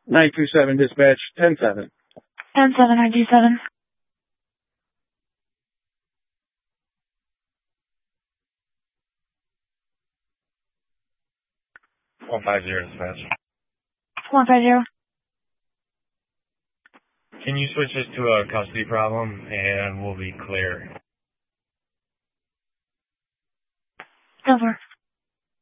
927 dispatch, 10-7. 10-7, 927. 150 dispatch. 150. Can you switch this to a custody problem and we'll be clear? Over.